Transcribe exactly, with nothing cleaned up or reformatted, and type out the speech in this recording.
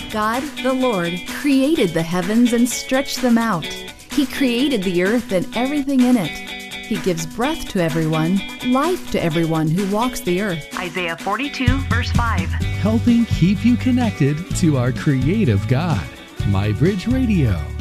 God, the Lord, created the heavens and stretched them out. He created the earth and everything in it. He gives breath to everyone, life to everyone who walks the earth. Isaiah forty-two, verse five. Helping keep you connected to our creative God. MyBridge Radio.